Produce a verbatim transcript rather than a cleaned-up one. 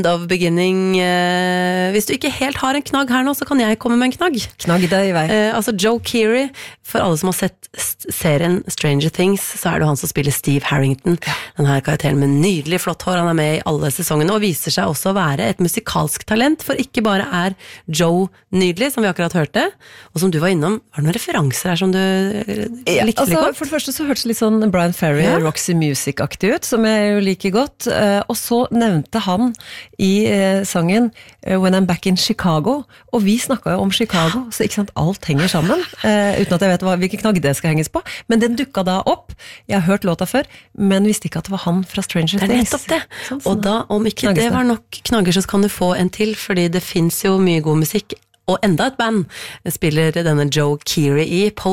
Of beginning eh, Hvis du ikke helt har en knagg her nå, så kan jeg komme med en knagg. Knagg deg i vei. Eh, altså Joe Keery, for alle som har sett serien Stranger Things, så er det jo han som spiller Steve Harrington. Ja. Den her karakteren med nydelig flott hår, han er med i alle sesongene, og viser seg også å være et musikalsk talent, for ikke bare er Joe nydelig, som vi akkurat hørte, og som du var innom, var det noen referanser her som du ja, likte altså, litt godt? For det første så hørtes det litt sånn Brian Ferry, ja. Roxy Music-aktig ut, som jeg jo liker godt, og så nevnte han i eh, sangen When I'm Back in Chicago, og vi snakket jo om Chicago, så ikke sant, alt henger sammen, eh, uten at jeg vet hva, hvilken knagg det skal henges på, men den dukket da opp, jeg har hørt låta før, men visste ikke at det var han fra Stranger Things. Det er nettopp det, sånn, og da, om ikke knagges det var nok knagger, så kan du få en til, fordi det finnes jo mye god musikk, og enda et band spiller denne Joe Keery i,